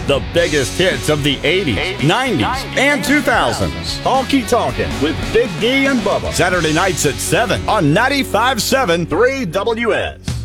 The biggest hits of the 80s, 90s, and 2000s. Honky Tonkin' with Big D and Bubba. Saturday nights at 7 on 95.7 3WS.